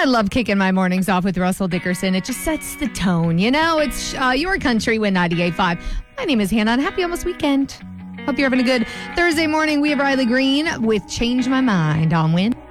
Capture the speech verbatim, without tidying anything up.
love kicking my mornings off with Russell Dickerson. It just sets the tone. You know, it's uh, your country with ninety-eight point five. My name is Hannah, and happy almost weekend. Hope you're having a good Thursday morning. We have Riley Green with Change My Mind on Win.